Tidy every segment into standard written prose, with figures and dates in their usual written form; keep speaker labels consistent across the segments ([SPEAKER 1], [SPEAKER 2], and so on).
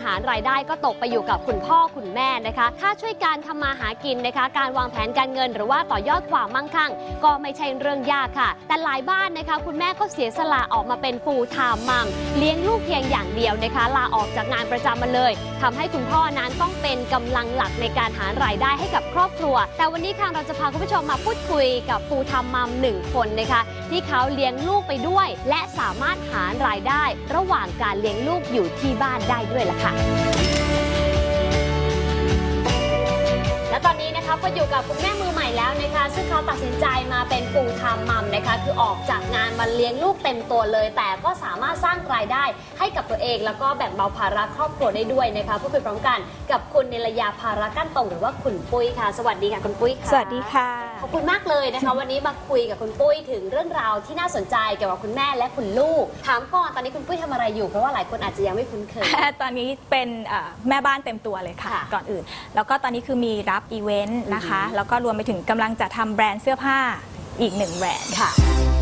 [SPEAKER 1] ารรายได้ก็ตกไปอยู่กับคุณพ่อคุณแม่นะคะถ้าช่วยการทำมาหากินนะคะการวางแผนการเงินหรือว่าต่อยอดความมั่งคั่งก็ไม่ใช่เรื่องยากค่ะแต่หลายบ้านนะคะคุณแม่ก็เสียสละออกมาเป็น full time mom เลี้ยงลูกเพียงอย่างเดียวนะคะลาออกจากงานประจำมาเลยทำให้คุณพ่อนั้นต้องเป็นกำลังหลักในการหารายได้ให้กับครอบครัวแต่วันนี้ค่ะเราจะพาคุณผู้ชมมาพูดคุยกับ full time mom 1 คนนะคะที่เขาเลี้ยงลูกไปด้วยและสามารถหารายได้ระหว่างการเลี้ยงลูกอยู่ที่บ้านได้ด้วยล่ะค่ะและตอนนี้นะคะก็อยู่กับคุณแม่มือใหม่แล้วนะคะซึ่งเขาตัดสินใจมาเป็น full time mom นะคะคือออกจากงานมาเลี้ยงลูกเต็มตัวเลยแต่ก็สามารถสร้างรายได้ให้กับตัวเองแล้วก็แบ่งเบาภาระครอบครัวได้ด้วยนะคะพูดคุยพร้อมกันกับคุณเนรยาภาระกั้นตรงหรือว่าคุณปุ้ยค่ะสวัสดีค่ะคุณปุ้ยค่ะ
[SPEAKER 2] สวัสดีค่ะ
[SPEAKER 1] ขอบคุณมากเลยนะคะวันนี้มาคุยกับคุณปุ้ยถึงเรื่องราวที่น่าสนใจเกี่ยวกับคุณแม่และคุณลูกถามก่อนตอนนี้คุณปุ้ยทำอะไรอยู่เพราะว่าหลายคนอาจจะยังไม่คุ้นเคย
[SPEAKER 2] ตอนนี้เป็นแม่บ้านเต็มตัวเลยค่ะก่อนอื่นแล้วก็ตอนนี้คือมีรับอีเวนต์นะคะแล้วก็รวมไปถึงกำลังจะทำแบรนด์เสื้อผ้าอีก1แบรนด์ค่ะ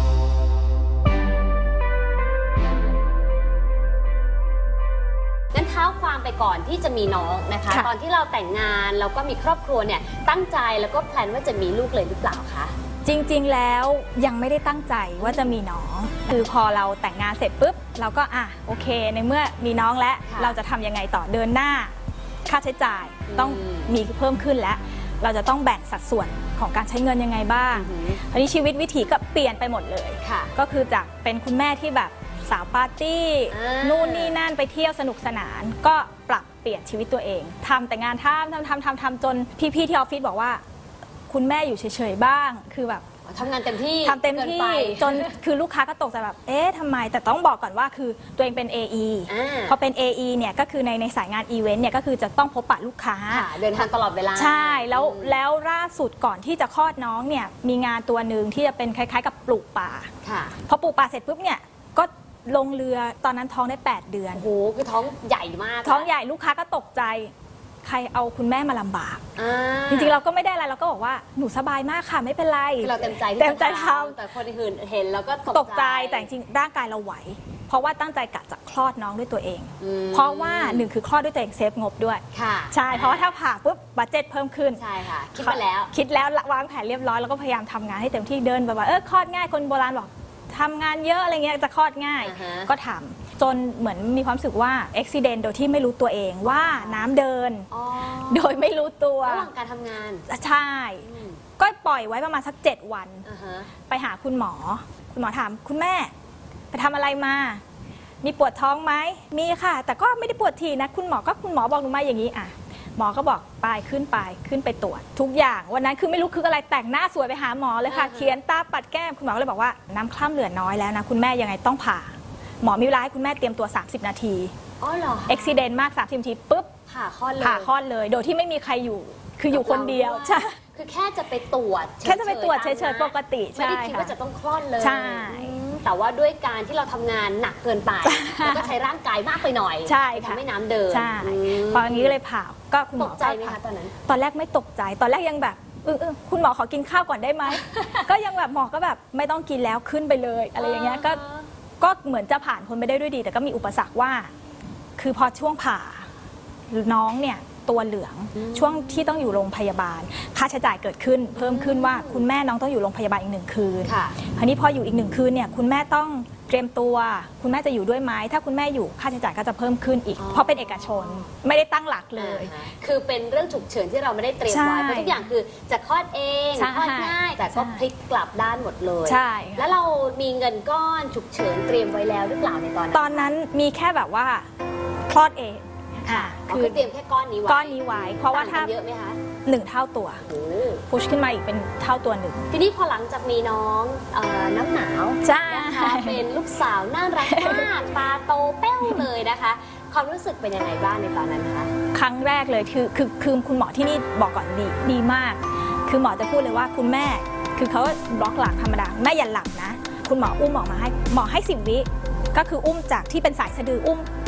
[SPEAKER 1] งั้นเท้าความไปก่อนที่จะมีน้องนะคะตอนที่เราแต่งงานแล้วก็มีครอบครัวเนี่ยตั้งใจแล้วก็แพลนว่าจะมีลูกเลยหรือเปล่าคะ
[SPEAKER 2] จริงๆแล้วยังไม่ได้ตั้งใจว่าจะมีน้องคือพอเราแต่งงานเสร็จปุ๊บเราก็โอเคในเมื่อมีน้องแล้วเราจะทำยังไงต่อเดินหน้าค่าใช้จ่ายต้องมีเพิ่มขึ้นแล้วเราจะต้องแบ่งสัดส่วนของการใช้เงินยังไงบ้างคราวนี้ชีวิตวิถีก็เปลี่ยนไปหมดเลยก็คือจากเป็นคุณแม่ที่แบบสาวปาร์ตี้นู่นนี่นั่นไปเที่ยวสนุกสนานก็ปรับเปลี่ยนชีวิตตัวเองทำแต่งานทำจนพี่ๆที่ออฟฟิศบอกว่าคุณแม่อยู่เฉยๆบ้างคือแบบ
[SPEAKER 1] ทำงานเต็มที่
[SPEAKER 2] จนคือลูกค้าก็ตกใจแบบทำไมแต่ต้องบอกก่อนว่าคือตัวเองเป็น AE พอเป็น AE เนี่ยก็คือในสายงานอีเวนต์เนี่ยก็คือจะต้องพบปะลูกค้า
[SPEAKER 1] เดินทางตลอดเวลา
[SPEAKER 2] ใช่แล้วล่าสุดก่อนที่จะคลอดน้องเนี่ยมีงานตัวหนึ่งที่จะเป็นคล้ายๆกับปลูกป่าพอปลูกป่าเสร็จปุ๊บเนี่ยก็ลงเรือตอนนั้นท้องได้8 เดือน
[SPEAKER 1] โอ้โหคือท้องใหญ่มาก
[SPEAKER 2] ท้องใหญ่ลูกค้าก็ตกใจใครเอาคุณแม่มาลำบากจริงๆเราก็ไม่ได้อะไรเราก็บอกว่าหนูสบายมากค่ะไม่เป็นไร
[SPEAKER 1] เราเต็มใจทำแต่คนอื่นเห็นแล้วก็ตกใจ
[SPEAKER 2] แต่จริงร่างกายเราไหวเพราะว่าตั้งใจกะจะคลอดน้องด้วยตัวเองเพราะว่า1คือคลอดด้วยตัวเองเซฟงบด้วยใช่เพราะว่าถ้าผ่าปุ๊บบัดเจ็ตเพิ่มขึ้น
[SPEAKER 1] ใช่ค่ะคิดไปแล้ว
[SPEAKER 2] วางแผนเรียบร้อยแล้วก็พยายามทำงานให้เต็มที่เดินแบบว่าคลอดง่ายคนโบราณบอกทำงานเยอะอะไรเงี้ยจะคลอดง่ายก็ทำจนเหมือนมีความรู้สึกว่าอุบิเหตุโดยที่ไม่รู้ตัวเองว่าน้ำเดินโดยไม่รู้ตัว
[SPEAKER 1] ระหว่างการทำงาน
[SPEAKER 2] ใช่ก็ปล่อยไว้ประมาณสัก7 วันไปหาคุณหมอถามคุณแม่ไปทำอะไรมามีปวดท้องไหมมีค่ะแต่ก็ไม่ได้ปวดทีนะคุณหมอบอกหนูมาอย่างนี้หมอก็บอกไปขึ้นไปตรวจทุกอย่างวันนั้นคือไม่รู้คืออะไรแต่งหน้าสวยไปหาหมอเลยค่ะเขียนตาปัดแก้มคุณหมอก็เลยบอกว่าน้ำคร่ำเหลือน้อยแล้วนะคุณแม่ยังไงต้องผ่าหมอมีเวลาให้คุณแม่เตรียมตัว30 นาที
[SPEAKER 1] อ๋อเหรอ
[SPEAKER 2] อุบิเหตุมาก30 นาทีปุ๊บ
[SPEAKER 1] ผ่าคลอด
[SPEAKER 2] เลยโดยที่ไม่มีใครอยู่คืออยู่คนเดียวใช่
[SPEAKER 1] คือแค่จะไปตรวจ
[SPEAKER 2] เฉยๆปกติ
[SPEAKER 1] ไม่ได้คิดว่าจะต้องคลอดเลยใช่แต่ว่าด้วยการที่เราทำงานหนักเกินไปแล้วก็ใช้ร่างกายมากไปหน่อยทำให้น้ำเดิน
[SPEAKER 2] ใช่พออย่างนี้เลยผ่าก็คุณหมอ
[SPEAKER 1] ตกใจไหมคะตอนนั้น
[SPEAKER 2] ตอนแรกไม่ตกใจตอนแรกยังแบบคุณหมอขอกินข้าวก่อนได้ไหมก็ยังแบบหมอก็แบบไม่ต้องกินแล้วขึ้นไปเลยอะไรอย่างเงี้ยก็เหมือนจะผ่านพ้นไปได้ด้วยดีแต่ก็มีอุปสรรคว่าคือพอช่วงผ่าน้องเนี่ยตัวเหลืองช่วงที่ต้องอยู่โรงพยาบาลค่าใช้จ่ายเกิดขึ้นเพิ่มขึ้นว่าคุณแม่น้องต้องอยู่โรงพยาบาลอีก1 คืนคราวนี้พออยู่อีก1 คืนเนี่ยคุณแม่ต้องเตรียมตัวคุณแม่จะอยู่ด้วยไหมถ้าคุณแม่อยู่ค่าใช้จ่ายก็จะเพิ่มขึ้นอีกเพราะเป็นเอกชนไม่ได้ตั้งหลักเลย
[SPEAKER 1] คือเป็นเรื่องฉุกเฉินที่เราไม่ได้เตรียมไว้เพราะทุกอย่างคือจะคลอดเองคลอดง่ายแต่ก็พลิกกลับด้านหมดเลย
[SPEAKER 2] ใช่
[SPEAKER 1] แล้วเรามีเงินก้อนฉุกเฉินเตรียมไว้แล้วหรือเปล่าในตอนนั้น
[SPEAKER 2] มีแค่แบบว่าคลอดเอง
[SPEAKER 1] คือเตรียมแค่ก้อนนี้
[SPEAKER 2] ไว้เพราะว่าถ้า
[SPEAKER 1] เยอะไหมคะ
[SPEAKER 2] 1 เท่าตัวพุชขึ้นมาอีกเป็นเท่าตัว1
[SPEAKER 1] ทีนี้พอหลังจากมีน้องน้ำหนาวนะคะเป็นลูกสาวน่ารักมากตาโตเป้วเลยนะคะความรู้สึกเป็นยังไงบ้างในตอนนั้นคะ
[SPEAKER 2] ครั้งแรกเลยคือคุณหมอที่นี่บอกก่อนดีมากคือหมอจะพูดเลยว่าคุณแม่คือเขาบล็อกหลังธรรมดาแม่อย่าหลับนะคุณหมออุ้มออกมาให้หมอให้10 วิก็คืออุ้มจากที่เป็นสายสะดืออุ้ม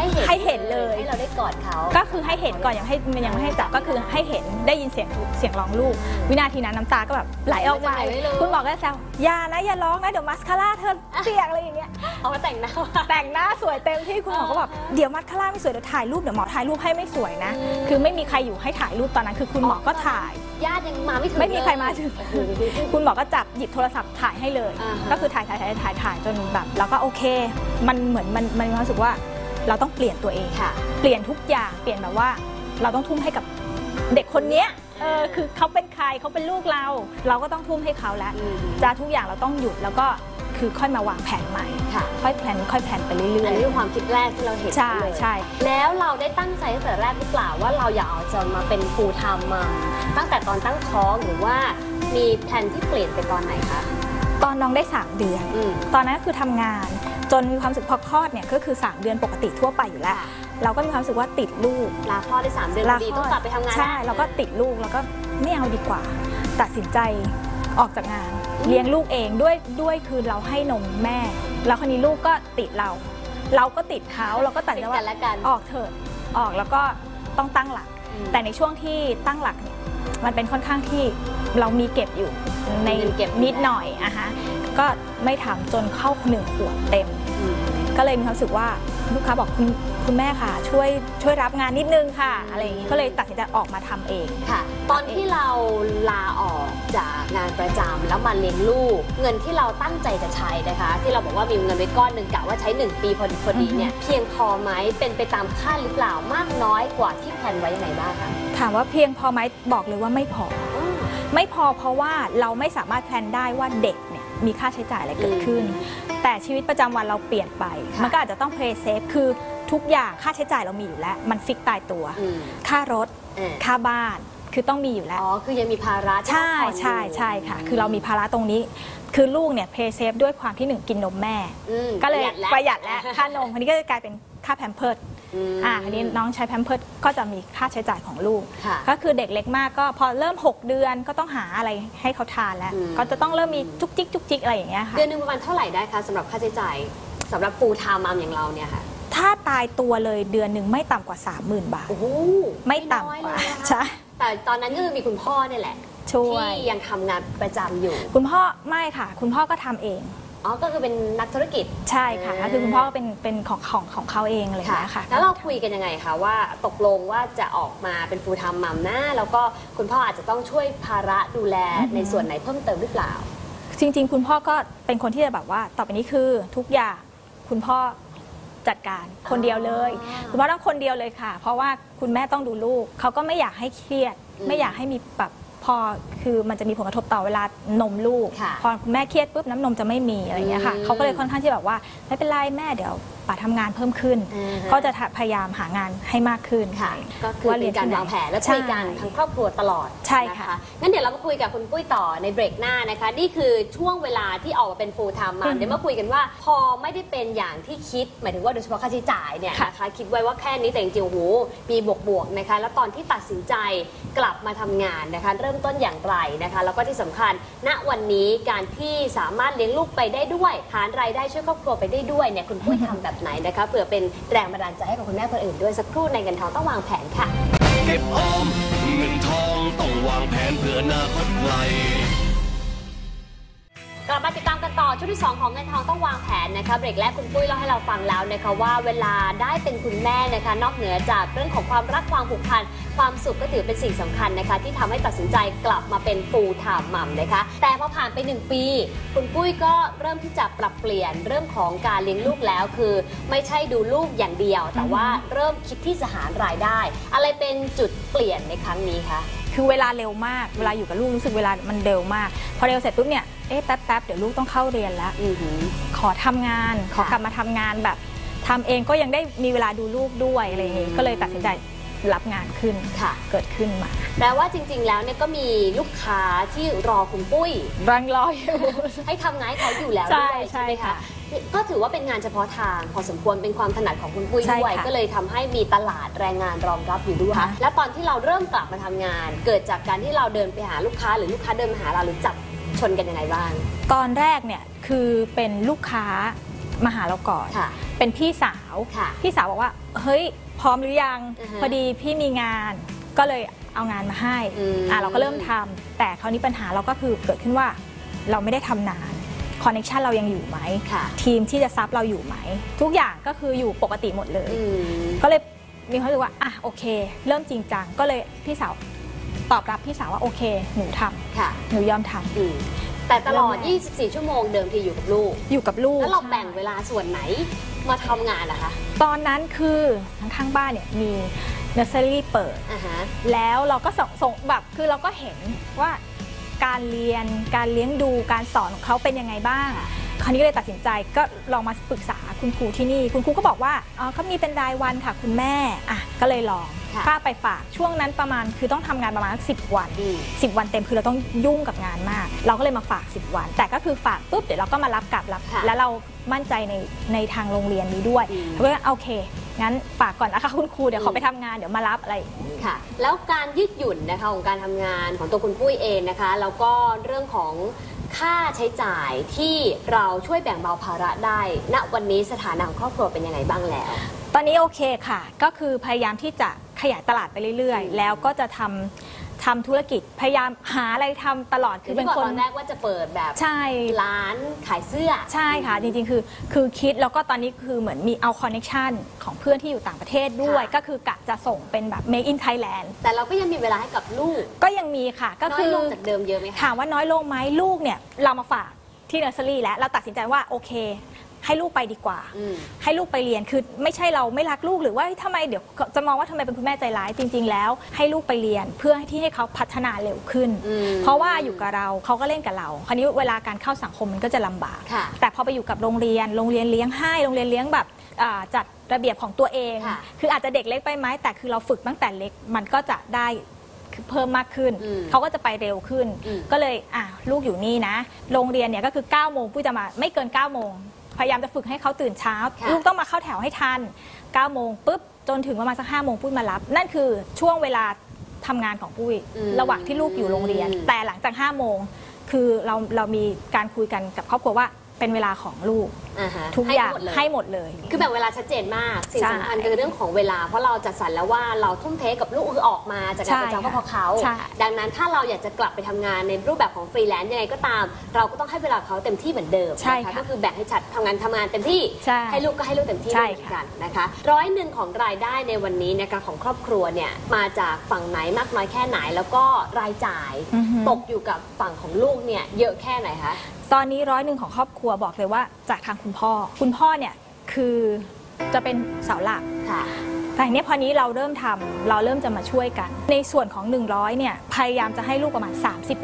[SPEAKER 2] ให้เห็นเลย
[SPEAKER 1] ให้เราได้กอดเขา
[SPEAKER 2] ก็คือให้เห็นก่อนยังไม่ให้จับก็คือให้เห็นได้ยินเสียงร้องลูกวินาทีนั้นน้ำตาก็แบบไหลออกมาคุณหมอก็แซวอย่านะอย่าร้องนะเดี๋ยวมัสคาร่าเธอเปียกอะไรอย่างเงี้ย
[SPEAKER 1] เอามาแต่งหน้า
[SPEAKER 2] แต่งหน้าสวยเต็มที่คุณหมอก็แบบเดี๋ยวมัสคาร่าไม่สวยเดี๋ยวถ่ายรูปเดี๋ยวหมอถ่ายรูปให้ไม่สวยนะคือไม่มีใครอยู่ให้ถ่ายรูปตอนนั้นคือคุณหมอก็ถ่าย
[SPEAKER 1] ญาติยังมาไม่ถึง
[SPEAKER 2] ไม่มีใครมาถึงคุณหมอก็จับหยิบโทรศัพท์ถ่ายให้เลยก็คือถ่ายจนแบบแล้วก็โอเคมันเหมือนมันมีความรู้สึกว่าเราต้องเปลี่ยนตัวเองค่ะเปลี่ยนทุกอย่างเปลี่ยนแบบว่าเราต้องทุ่มให้กับเด็กคนนี้คือเขาเป็นใครเขาเป็นลูกเราก็ต้องทุ่มให้เขาแล้วจะทุกอย่างเราต้องหยุดแล้วก็คือค่อยมาวางแผนใหม่ค่อยแพลนไปเรื่อยๆ
[SPEAKER 1] อันนี้คือความคิดแรกที่เราเห็นเลย
[SPEAKER 2] ใช่
[SPEAKER 1] แล้วเราได้ตั้งใจตั้งแต่แรกหรือเปล่าว่าเราอยากเอาจะมาเป็น full time มาตั้งแต่ตอนตั้งท้องหรือว่ามีแผนที่เปลี่ยนไปตอนไหนคะ
[SPEAKER 2] ตอนน้องได้3เดือนตอนนั้นก็คือทำงานจนมีความรู้สึกพอคลอดเนี่ยก็คือ3เดือนปกติทั่วไปอยู่แล้วเราก็มีความรู้สึกว่าติดลูก
[SPEAKER 1] ลาคลอดได้3เดือนดีต้องกลับไปทำงาน
[SPEAKER 2] ใช่เราก็ติดลูกแล้วก็ไม่เอาดีกว่าตัดสินใจออกจากงานเลี้ยงลูกเองด้วยคือเราให้นมแม่แล้วคนนี้ลูกก็ติดเราก็ติดเขาเราก็ตัดใจว่าออกเถอะออกแล้วก็ต้องตั้งหลักแต่ในช่วงที่ตั้งหลักมันเป็นค่อนข้างที่เรามีเก็บอยู่ในนิดหน่อยก็ไม่ทำจนเข้า1 ขวบเต็มก็เลยมีความรู้สึกว่าลูกค้าบอกคุณแม่ค่ะช่วยรับงานนิดนึงค่ะอะไรอย่างนี้ก็เลยตัดสินใจออกมาทำเอง
[SPEAKER 1] ค่ะตอนที่เราลาออกจากงานประจำแล้วมาเลี้ยงลูกเงินที่เราตั้งใจจะใช้นะคะที่เราบอกว่ามีเงินไว้ก้อนหนึ่งกะว่าใช้1 ปีพอดีเนี่ยเพียงพอไหมเป็นไปตามคาดหรือเปล่ามากน้อยกว่าที่แพลนไว้ยังไงบ้างคะ
[SPEAKER 2] ถามว่าเพียงพอไหมบอกเลยว่าไม่พอเพราะว่าเราไม่สามารถแพลนได้ว่าเด็กเนี่ยมีค่าใช้จ่ายอะไรเกิดขึ้นแต่ชีวิตประจำวันเราเปลี่ยนไปมันก็อาจจะต้องเพลย์เซฟคือทุกอย่างค่าใช้จ่ายเรามีอยู่แล้วมันฟิกตายตัวค่ารถค่าบ้านคือต้องมีอยู่แล้ว
[SPEAKER 1] คือยังมีภาระ
[SPEAKER 2] ใช่ค่ะคือเรามีภาระตรงนี้คือลูกเนี่ยเพลย์เซฟด้วยความที่1กินนมแม่ก็เลยประหยัดแล้วค่านมอันนี้ก็จะกลายเป็นค่าแพมเพิร์สอันนี้น้องใช้แพมเพิร์สก็จะมีค่าใช้จ่ายของลูกก็คือเด็กเล็กมากก็พอเริ่ม6 เดือนก็ต้องหาอะไรให้เขาทานแล้วก็จะต้องเริ่มมีจุกจิกอะไรอย่างเงี้ยค่ะ
[SPEAKER 1] เดือนนึงประมาณเท่าไหร่ได้คะสำหรับค่าใช้จ่ายสำหรับ full time mom อย่างเราเนี่ยค่ะ
[SPEAKER 2] ถ้าตายตัวเลยเดือนหนึ่งไม่ต่ำกว่า 30,000 บาทไม่ต่ำกว่าใช่
[SPEAKER 1] แต่ตอนนั้นก็คือมีคุณพ่อเนี่ยแหละที่ยังทำงานประจำอยู่
[SPEAKER 2] คุณพ่อไม่ค่ะคุณพ่อก็ทำเอง
[SPEAKER 1] ก็คือเป็นนักธุรกิจ
[SPEAKER 2] ใช่ค่ะคือคุณพ่อเป็นของเขาเองเลยนะคะ
[SPEAKER 1] แล้วเราคุยกันยังไงคะว่าตกลงว่าจะออกมาเป็น full time mom นะแล้วก็คุณพ่ออาจจะต้องช่วยภาระดูแลในส่วนไหนเพิ่มเติมหรือเปล่า
[SPEAKER 2] จริงๆคุณพ่อก็เป็นคนที่จะแบบว่าต่อไปนี้คือทุกอย่างคุณพ่อจัดการคนเดียวเลยคุณพ่อต้องคนเดียวเลยค่ะเพราะว่าคุณแม่ต้องดูลูกเขาก็ไม่อยากให้เครียดไม่อยากให้มีแบบพอคือมันจะมีผลกระทบต่อเวลานมลูกพอคุณแม่เครียดปุ๊บน้ำนมจะไม่มีอะไรเงี้ยค่ะเขาก็เลยค่อนข้างที่แบบว่าไม่เป็นไรแม่เดี๋ยวป่าทำงานเพิ่มขึ้นก็จะพยายามหางานให้มากขึ้น
[SPEAKER 1] ค่ะก็คือเป็นการวางแผนและคุยกันทั้งครอบครัวตลอด
[SPEAKER 2] ใช่ค่ะ
[SPEAKER 1] งั้นเดี๋ยวเรามาคุยกับคุณปุ้ยต่อในเบรกหน้านะคะนี่คือช่วงเวลาที่ออกมาเป็น full time mom เดี๋ยวมาคุยกันว่าพอไม่ได้เป็นอย่างที่คิดหมายถึงว่าโดยเฉพาะค่าใช้จ่ายเนี่ยนะคะคิดไว้ว่าแค่นี้แต่จริงๆโอ้โหมีบวกๆนะคะแล้วตอนที่ตัดสินใจกลับมาทำงานนะคะเริ่มต้นอย่างไรนะคะแล้วก็ที่สำคัญณวันนี้การที่สามารถเลี้ยงลูกไปได้ด้วยหารายได้ช่วยครอบครัวไปได้ด้วยเนี่ยคุณปุ้ยทำแบบไหนนะคะเผื่อเป็นแรงบันดาลใจให้กับคุณแม่คนอื่นด้วยสักครู่ในเงินทองต้องวางแผนค่ะ
[SPEAKER 3] เก็บออมเงินทองต้องวางแผนเพื่ออนาคตไกล
[SPEAKER 1] กลับมาติดตามกันต่อช่วงที่2ของเงินทองต้องวางแผนนะคะเบรกแรกคุณปุ้ยเล่าให้เราฟังแล้วนะคะว่าเวลาได้เป็นคุณแม่นะคะนอกเหนือจากเรื่องของความรักความผูกพันความสุขก็ถือเป็นสิ่งสำคัญนะคะที่ทำให้ตัดสินใจกลับมาเป็น full time mom นะคะแต่พอผ่านไป1 ปีคุณปุ้ยก็เริ่มที่จะปรับเปลี่ยนเรื่องของการเลี้ยงลูกแล้วคือไม่ใช่ดูลูกอย่างเดียวแต่ว่าเริ่มคิดที่จะหารายได้อะไรเป็นจุดเปลี่ยนในครั้งนี้คะ
[SPEAKER 2] คือเวลาเร็วมากเวลาอยู่กับลูกรู้สึกเวลามันเร็วมากพอเร็วเสร็จปุ๊บเนี่ยแป๊บเดี๋ยวลูกต้องเข้าเรียนแล้วขอทำงานขอกลับมาทำงานแบบทำเองก็ยังได้มีเวลาดูลูกด้วยอะไรอย่างงี้ก็เลยตัดสินใจรับงานขึ้นเกิดขึ้นมา
[SPEAKER 1] แปลว่าจริงๆแล้วเนี่ยก็มีลูกค้าที่รอคุณปุ้ย
[SPEAKER 2] รังรออยู่
[SPEAKER 1] ให้ทำงานเขาอยู่แล้วด้วยใช่ไหมคะก็ถือว่าเป็นงานเฉพาะทางพอสมควรเป็นความถนัดของคุณปุ้ยด้วยก็เลยทำให้มีตลาดแรงงานรองรับอยู่ด้วยและตอนที่เราเริ่มกลับมาทำงานเกิดจากการที่เราเดินไปหาลูกค้าหรือลูกค้าเดินมาหาเราหรือจับชนกันยังไงบ้าง
[SPEAKER 2] ตอนแรกเนี่ยคือเป็นลูกค้ามาหาเราก่อนเป็นพี่สาวบอกว่าเฮ้ยพร้อมหรือยัง
[SPEAKER 1] ๆ
[SPEAKER 2] พอดีพี่มีงานก็เลยเอางานมาให้เราก็เริ่มทำแต่คราวนี้ปัญหาเราก็คือเกิดขึ้นว่าเราไม่ได้ทำนานคอนเนคชันเรายังอยู่ไหมทีมที่จะซับเราอยู่ไหมทุกอย่างก็คืออยู่ปกติหมดเลยก็เลยมีความรู้สึกว่าอ่ะโอเคเริ่มจริงจังก็เลยพี่สาวตอบรับพี่สาวว่าโอเคหนูทำหนูยอมทำ
[SPEAKER 1] แต่ตลอด 24 ชั่วโมงเดิมทีอยู่กับลูกแล้วเราแบ่งเวลาส่วนไหนมาทำงานนะคะ
[SPEAKER 2] ตอนนั้นคือข้างบ้านเนี่ยมีเนอร์เซอรี่เปิดแล้วเราก็ส่งแบบคือเราก็เห็นว่าการเรียนการเลี้ยงดูการสอนของเขาเป็นยังไงบ้างคราวนี้ก็เลยตัดสินใจก็ลองมาปรึกษาคุณครูที่นี่คุณครูก็บอกว่าอ๋อเขามีเป็นรายวันค่ะคุณแม่อ่ะก็เลยลองค่าไปฝากช่วงนั้นประมาณคือต้องทำงานประมาณ10 วัน10 วันเต็มคือเราต้องยุ่งกับงานมากเราก็เลยมาฝาก10 วันแต่ก็คือฝากปุ๊บเดี๋ยวเราก็มารับกลับแล้วเรามั่นใจในทางโรงเรียนนี้ด้วยเราก็โอเคงั้นฝากก่อนนะคะคุณครูเดี๋ยวขอไปทำงานเดี๋ยวมารับอะไรอย่างนี้
[SPEAKER 1] ค่ะแล้วการยืดหยุ่นนะคะของการทำงานของตัวคุณปุ้ยเองนะคะแล้วก็เรื่องของค่าใช้จ่ายที่เราช่วยแบ่งเบาภาระได้ณวันนี้สถานะของครอบครัวเป็นยังไงบ้างแล้ว
[SPEAKER 2] ตอนนี้โอเคค่ะก็คือพยายามที่จะขยายตลาดไปเรื่อยๆแล้วก็จะทำธุรกิจพยายามหาอะไรทำตลอด
[SPEAKER 1] คือเป็นคนตอนแรกว่าจะเปิดแบบ
[SPEAKER 2] ใช่
[SPEAKER 1] ร้านขายเสื้อ
[SPEAKER 2] ใช่ค่ะจริงๆคือคิดแล้วก็ตอนนี้คือเหมือนมีเอาคอนเนคชันของเพื่อนที่อยู่ต่างประเทศด้วยก็คือกะจะส่งเป็นแบบ Make in Thailand
[SPEAKER 1] แต่เราก็ยังมีเวลาให้กับลูก
[SPEAKER 2] ก็ยังมีค่ะก็คือ
[SPEAKER 1] น้อยลงจากเดิมเยอะไหมคะ
[SPEAKER 2] ถามว่าน้อยลงไหมลูกเนี่ยเรามาฝากที่เนอร์เซอรี่แล้วเราตัดสินใจว่าโอเคให้ลูกไปดีกว่าให้ลูกไปเรียนคือไม่ใช่เราไม่รักลูกหรือว่าทำไมเดี๋ยวจะมองว่าทำไมเป็นคุณแม่ใจร้ายจริงๆแล้วให้ลูกไปเรียนเพื่อที่ให้เขาพัฒนาเร็วขึ้นเพราะว่าอยู่กับเราเขาก็เล่นกับเราคราวนี้เวลาการเข้าสังคมมันก็จะลำบากแต่พอไปอยู่กับโรงเรียนเลี้ยงให้โรงเรียนเลี้ยงแบบจัดระเบียบของตัวเองคืออาจจะเด็กเล็กไปไหมแต่คือเราฝึกตั้งแต่เล็กมันก็จะได้เพิ่มมากขึ้นเขาก็จะไปเร็วขึ้นก็เลยลูกอยู่นี่นะโรงเรียนเนี่ยก็คือ9 โมงปุ้ยจะมาไม่เกิน9 โมงพยายามจะฝึกให้เขาตื่นเช้าลูกต้องมาเข้าแถวให้ทัน9 โมงปุ๊บจนถึงประมาณสัก5 โมงปุ้ยมารับนั่นคือช่วงเวลาทำงานของปุ้ยระหว่างที่ลูกอยู่โรงเรียนแต่หลังจาก5 โมงคือเรามีการคุยกันกับครอบครัวว่าเป็นเวลาของลูกทุกอย่างให้หมดเลย
[SPEAKER 1] คือแบ่งเวลาชัดเจนมากสิ่งสำคัญคือเรื่องของเวลาเพราะเราจัดสรรแล้วว่าเราทุ่มเทกับลูกคือออกมาจากงานประจำก็เพราะเขาดังนั้นถ้าเราอยากจะกลับไปทำงานในรูปแบบของฟรีแลนซ์ยังไงก็ตามเราก็ต้องให้เวลาเขาเต็มที่เหมือนเดิมนะคะก็คือแบ่งให้ชัดทำงานเต็มที่ให้ลูกก็ให้ลูกเต็มที่เหมือนกันนะคะ100ของรายได้ในวันนี้นะคะของครอบครัวเนี่ยมาจากฝั่งไหนมากน้อยแค่ไหนแล้วก็รายจ่ายตกอยู่กับฝั่งของลูกเนี่ยเยอะแค่ไหนคะ
[SPEAKER 2] ตอนนี้100ของครอบครัวบอกเลยว่าจากทางคุณพ่อเนี่ยคือจะเป็นเสาหลักแต่เนี้ยพอนี้เราเริ่มทำเราเริ่มจะมาช่วยกันในส่วนของ100เนี่ยพยายามจะให้ลูกประมาณ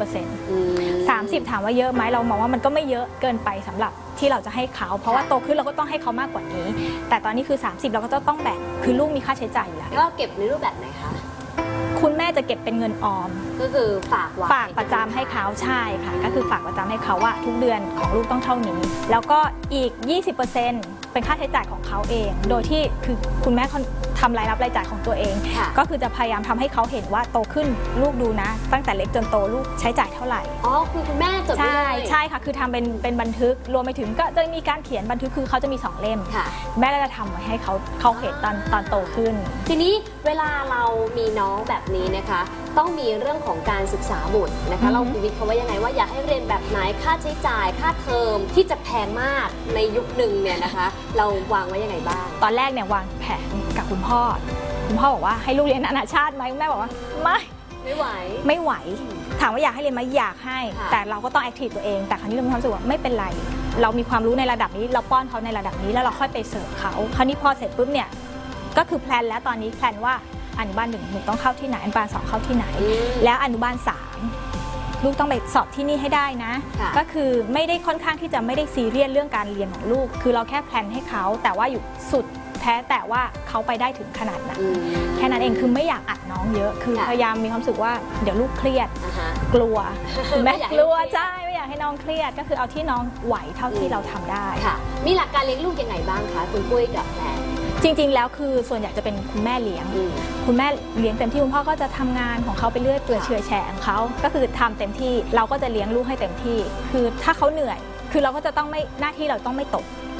[SPEAKER 2] 30% ถามว่าเยอะไหมเรามองว่ามันก็ไม่เยอะเกินไปสำหรับที่เราจะให้เขาเพราะว่าโตขึ้นเราก็ต้องให้เขามากกว่านี้แต่ตอนนี้คือ30เราก็จะต้องแบ่งคือลูกมีค่าใช้จ่ายอยู่แล้ว
[SPEAKER 1] ก็เก็บในรูปแบบไหนคะ
[SPEAKER 2] คุณแม่จะเก็บเป็นเงินออม
[SPEAKER 1] ก็คือฝ
[SPEAKER 2] ากประจำให้เขาใช่ค่ะก็คือฝากประจำให้เขาว่าทุกเดือนของลูกต้องเท่านี้แล้วก็อีก 20%เป็นค่าใช้จ่ายของเขาเองโดยที่คือคุณแม่ทำรายรับรายจ่ายของตัวเองก็คือจะพยายามทำให้เขาเห็นว่าโตขึ้นลูกดูนะตั้งแต่เล็กจนโตลูกใช้จ่ายเท่าไหร่
[SPEAKER 1] อ๋อคือคุณแม่จดไว้เลย
[SPEAKER 2] ใช่ค่ะคือทำเป็นบันทึกรวมไปถึงก็จะมีการเขียนบันทึกคือเขาจะมี2 เล่มแม่ก็จะทำไว้ให้เขาเห็นตอนโตขึ้น
[SPEAKER 1] ทีนี้เวลาเรามีน้องแบบนี้นะคะต้องมีเรื่องของการศึกษาบุตรนะคะเราวิเคราะห์ว่ายังไงว่าอยากให้เรียนแบบไหนค่าใช้จ่ายค่าเทอมที่จะแพงมากในยุคหนึ่งเนี่ยนะคะเราวางไว้ยังไงบ้าง
[SPEAKER 2] ตอนแรกเนี่ยวางแผนกับคุณพ่อบอกว่าให้ลูกเรียนนานาชาติไหมแม่บอกว่า
[SPEAKER 1] ไม่ไหว
[SPEAKER 2] ถามว่าอยากให้เรียนไหมอยากให้แต่เราก็ต้องแอคทีฟตัวเองแต่ครั้งนี้เรามีความรู้สึกว่าไม่เป็นไรเรามีความรู้ในระดับนี้เราป้อนเขาในระดับนี้แล้วเราค่อยไปเสริมเขาคราวนี้พอเสร็จปุ๊บเนี่ยก็คือแพลนแล้วตอนนี้แพลนว่าอนุบาล1หนูต้องเข้าที่ไหนอนุบาล2เข้าที่ไหนแล้วอนุบาล3ลูกต้องไปสอบที่นี่ให้ได้นะก็คือไม่ได้ค่อนข้างที่จะไม่ได้ซีเรียสเรื่องการเรียนของลูกคือเราแค่แพลนให้เขาแต่ว่าอยู่สุดแท้แต่ว่าเขาไปได้ถึงขนาดนั้นแค่นั้นเองคือไม่อยากอัดน้องเยอะคือพยายามมีความรู้สึกว่าเดี๋ยวลูกเครียดกลัวแม่กลัวใช่ไม่อยากให้น้องเครียดก็คือเอาที่น้องไหวเท่าที่เราทำได้
[SPEAKER 1] มีหลักการเลี้ยงลูกยังไงบ้างคะคุณปุ้ยกับแพน
[SPEAKER 2] จริงๆแล้วคือส่วนใหญ่จะเป็นคุณแม่เลี้ยงคุณแม่เลี้ยงเต็มที่คุณพ่อก็จะทำงานของเขาไปเรื่อยเปื่อยเฉื่อยแฉะของเขาก็คือทำเต็มที่เราก็จะเลี้ยงลูกให้เต็มที่คือถ้าเขาเหนื่อยคือเราก็จะต้องไม่หน้าที่เราต้องไม่ตก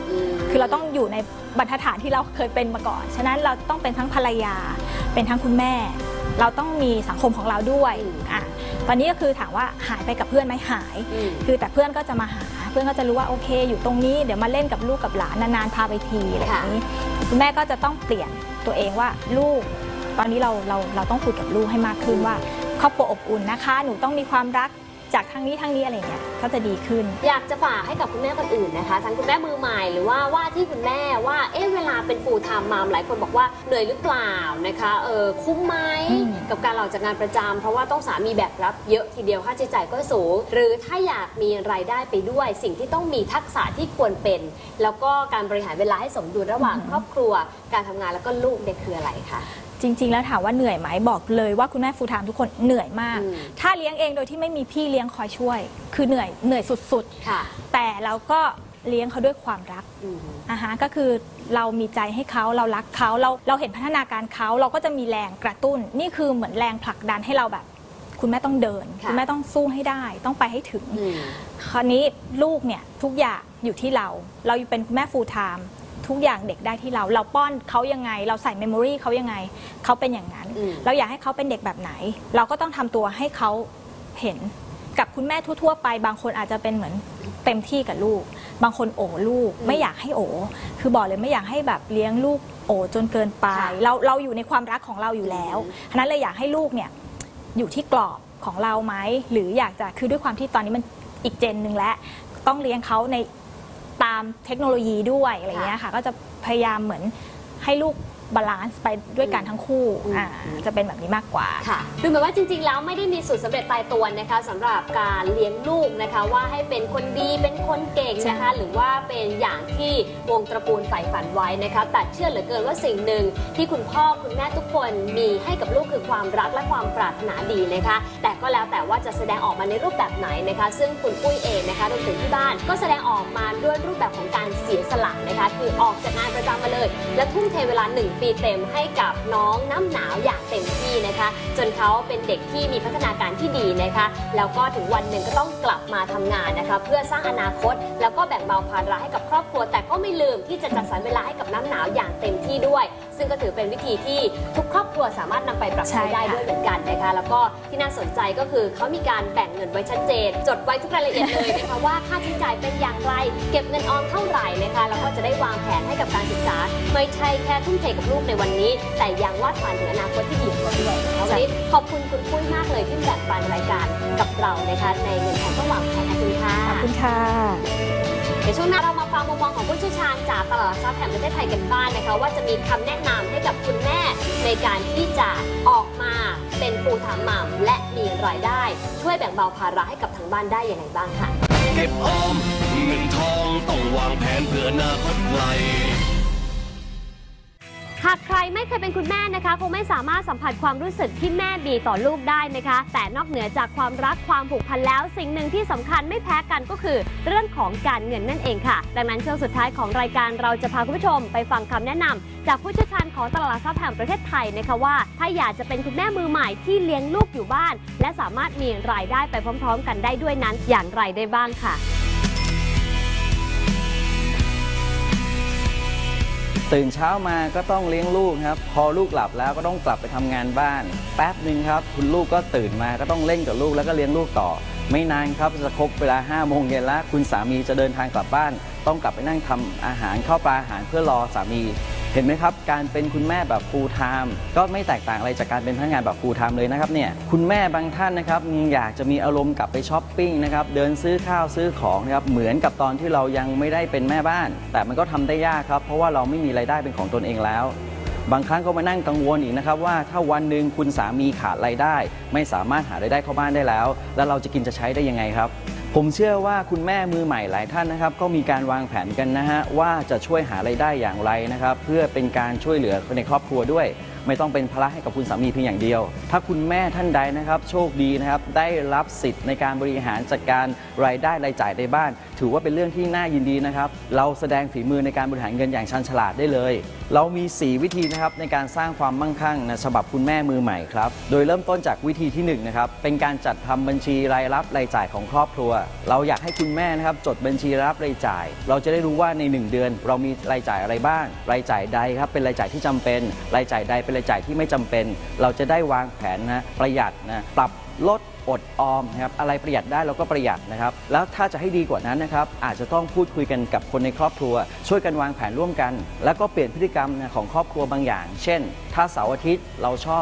[SPEAKER 2] คือเราต้องอยู่ในบรรทัดฐานที่เราเคยเป็นมาก่อนฉะนั้นเราต้องเป็นทั้งภรรยาเป็นทั้งคุณแม่เราต้องมีสังคมของเราด้วยตอนนี้ก็คือถามว่าหายไปกับเพื่อนไหมหายคือแต่เพื่อนก็จะมาหาเพื่อนก็จะรู้ว่าโอเคอยู่ตรงนี้เดี๋ยวมาเล่นกับลูกกับหลานนานๆพาไปทีอะไรอย่างนี้คุณแม่ก็จะต้องเปลี่ยนตัวเองว่าลูกตอนนี้เราต้องคุยกับลูกให้มากขึ้นว่าครอบครัวอบอุ่นนะคะหนูต้องมีความรักจากทางนี้อะไรเงี้ยก็จะดีขึ้น
[SPEAKER 1] อยากจะฝากให้กับคุณแม่คนอื่นนะคะทั้งคุณแม่มือใหม่หรือว่าที่คุณแม่ว่าเวลาเป็นฟูลไทม์มัมหลายคนบอกว่าเหนื่อยหรือเปล่านะคะคุ้มไหมกับการออกจากงานประจำเพราะว่าต้องสามีแบกรับเยอะทีเดียวค่าใช้จ่ายก็สูงหรือถ้าอยากมีรายได้ไปด้วยสิ่งที่ต้องมีทักษะที่ควรเป็นแล้วก็การบริหารเวลาให้สมดุลระหว่างครอบครัวการทำงานแล้วก็ลูกเนี่ยคืออะไรคะ
[SPEAKER 2] จริงๆแล้วถามว่าเหนื่อยไหมบอกเลยว่าคุณแม่ฟูลไทม์ทุกคนเหนื่อยมากถ้าเลี้ยงเองโดยที่ไม่มีพี่เลี้ยงคอยช่วยคือเหนื่อยสุดๆแต่เราก็เลี้ยงเขาด้วยความรักก็คือเรามีใจให้เขาเรารักเขาเราเห็นพัฒนาการเขาเราก็จะมีแรงกระตุ้นนี่คือเหมือนแรงผลักดันให้เราแบบคุณแม่ต้องเดินคุณแม่ต้องสู้ให้ได้ต้องไปให้ถึงคราวนี้ลูกเนี่ยทุกอย่างอยู่ที่เราเป็นคุณแม่ฟูลไทม์ทุกอย่างเด็กได้ที่เราป้อนเขายังไงเราใส่เมมโมรีเขายังไงเขาเป็นอย่างนั้นเราอยากให้เขาเป็นเด็กแบบไหนเราก็ต้องทำตัวให้เขาเห็นกับคุณแม่ทั่วๆไปบางคนอาจจะเป็นเหมือนเต็มที่กับลูกบางคนโอ้ลูกไม่อยากให้โอ้คือบอกเลยไม่อยากให้แบบเลี้ยงลูกโอ้จนเกินไปเราอยู่ในความรักของเราอยู่แล้วฉะนั้นเลยอยากให้ลูกเนี่ยอยู่ที่กรอบของเราไหมหรืออยากจะคือด้วยความที่ตอนนี้มันอีกเจนหนึ่งแล้วต้องเลี้ยงเขาในตามเทคโนโลยีด้วยอะไรเงี้ยค่ะก็จะพยายามเหมือนให้ลูกบาลานซ์ไปด้วยกันทั้งคู่จะเป็นแบบนี้มากกว่า
[SPEAKER 1] ค่ะดูเหมือนว่าจริงๆแล้วไม่ได้มีสูตรสำเร็จตายตัวนะคะสำหรับการเลี้ยงลูกนะคะว่าให้เป็นคนดีเป็นคนเก่งนะคะหรือว่าเป็นอย่างที่วงตระกูลใฝ่ฝันไว้นะคะแต่เชื่อเหลือเกินว่าสิ่งหนึ่งที่คุณพ่อคุณแม่ทุกคนมีให้กับลูกคือความรักและความปรารถนาดีนะคะแต่ก็แล้วแต่ว่าจะแสดงออกมาในรูปแบบไหนนะคะซึ่งคุณปุ้ยเองนะคะรวมถึงที่บ้านก็แสดงออกมาด้วยรูปแบบของการเสียสละนะคะคือออกจากงานประจำมาเลยและทุ่มเทเวลา1 ปีเต็มให้กับน้องน้ำหนาวอย่างเต็มที่นะคะจนเขาเป็นเด็กที่มีพัฒนาการที่ดีนะคะแล้วก็ถึงวันหนึ่งก็ต้องกลับมาทำงานนะคะเพื่อสร้างอนาคตแล้วก็แบ่งเบาภาระให้กับครอบครัวแต่ก็ไม่ลืมที่จะจัดสรรเวลาให้กับน้ำหนาวอย่างเต็มที่ด้วยซึ่งก็ถือเป็นวิธีที่ทุกครอบครัวสามารถนำไปปรับใช้ได้ด้วยเหมือนกันนะคะแล้วก็ที่น่าสนใจก็คือเขามีการแบ่งเงินไว้ชัดเจนจดไว้ทุกรายละเอียดเลยนะคะว่าค่าใช้จ่ายเป็นอย่างไรเก็บเงินออมเท่าไหร่นะคะแล้วก็จะได้วางแผนให้กับการศึกษาไม่ใช่แค่ทุ่มเทกับลูกในวันนี้แต่ยังวาดฝันถึงอนาคตที่ดีกว่าด้วยวันนี้ขอบคุณคุณปุ้ยมากเลยที่แบ่งปันรายการกับเรานะคะในเงินทองต้องวางแผนขอบคุณค่ะ
[SPEAKER 2] ขอบคุณค่ะ
[SPEAKER 1] ในช่วงหน้าเรามาฟังมุมมองของผู้เชี่ยวชาญจากตลาดทรัพย์แห่งประเทศไทยกันบ้างนะคะว่าจะมีคำแนะนำให้กับคุณแม่ในการที่จะออกมาเป็นฟูลไทม์มัมและมีรายได้ช่วยแบ่งเบาภาระให้กับทางบ้านได้อย่างไรบ้างค่ะ
[SPEAKER 3] เก็บออมเงินทองต้องวางแผนเพื่ออนาคตไกล
[SPEAKER 1] หากใครไม่เคยเป็นคุณแม่นะคะคงไม่สามารถสัมผัสความรู้สึกที่แม่มีต่อลูกได้นะคะแต่นอกเหนือจากความรักความผูกพันแล้วสิ่งหนึ่งที่สำคัญไม่แพ้กันก็คือเรื่องของการเงินนั่นเองค่ะดังนั้นช่วงสุดท้ายของรายการเราจะพาคุณผู้ชมไปฟังคำแนะนำจากผู้เชี่ยวชาญของตลาดหลักทรัพย์แห่งประเทศไทยนะคะว่าถ้าอยากจะเป็นคุณแม่มือใหม่ที่เลี้ยงลูกอยู่บ้านและสามารถมีรายได้ไปพร้อมๆกันได้ด้วยนั้นอย่างไรได้บ้างค่ะ
[SPEAKER 4] ตื่นเช้ามาก็ต้องเลี้ยงลูกครับพอลูกหลับแล้วก็ต้องกลับไปทำงานบ้านแป๊บหนึ่งครับคุณลูกก็ตื่นมาก็ต้องเล่นกับลูกแล้วก็เลี้ยงลูกต่อไม่นานครับจะครบเวลา 5 โมงเย็นแล้วคุณสามีจะเดินทางกลับบ้านต้องกลับไปนั่งทำอาหารข้าวปลาอาหารเพื่อรอสามีเห็นไหมครับการเป็นคุณแม่แบบ full time ก็ไม่แตกต่างอะไรจากการเป็นพนักงานแบบ full time เลยนะครับเนี่ยคุณแม่บางท่านนะครับอยากจะมีอารมณ์กลับไปช้อปปิ้งนะครับเดินซื้อข้าวซื้อของนะครับเหมือนกับตอนที่เรายังไม่ได้เป็นแม่บ้านแต่มันก็ทำได้ยากครับเพราะว่าเราไม่มีรายได้เป็นของตนเองแล้วบางครั้งก็มานั่งกังวลอีกนะครับว่าถ้าวันหนึ่งคุณสามีขาดรายได้ไม่สามารถหารายได้เข้าบ้านได้แล้วเราจะกินจะใช้ได้ยังไงครับผมเชื่อว่าคุณแม่มือใหม่หลายท่านนะครับก็มีการวางแผนกันนะฮะว่าจะช่วยหารายได้อย่างไรนะครับเพื่อเป็นการช่วยเหลือคนในครอบครัวด้วยไม่ต้องเป็นภาระให้กับคุณสามีเพียงอย่างเดียวถ้าคุณแม่ท่านใดนะครับโชคดีนะครับได้รับสิทธิ์ในการบริหารจัดการรายได้รายจ่ายในบ้านถือว่าเป็นเรื่องที่น่ายินดีนะครับเราแสดงฝีมือในการบริหารเงินอย่างชันฉลาดได้เลยเรามี 4 วิธีนะครับในการสร้างความมั่งคั่งนะฉบับคุณแม่มือใหม่ครับโดยเริ่มต้นจากวิธีที่1นะครับเป็นการจัดทำบัญชีรายรับรายจ่ายของครอบครัวเราอยากให้คุณแม่นะครับจดบัญชีรายรับรายจ่ายเราจะได้รู้ว่าใน1เดือนเรามีรายจ่ายอะไรบ้างรายจ่ายใดครับเป็นรายจ่ายที่จำเป็นรายจ่ายใดเป็นรายจ่ายที่ไม่จำเป็นเราจะได้วางแผนนะประหยัดนะปรับลดอดออมนะครับอะไรประหยัดได้เราก็ประหยัดนะครับแล้วถ้าจะให้ดีกว่านั้นนะครับอาจจะต้องพูดคุยกันกับคนในครอบครัวช่วยกันวางแผนร่วมกันแล้วก็เปลี่ยนพฤติกรรมของครอบครัวบางอย่าง เช่นถ้าเสาร์อาทิตย์เราชอบ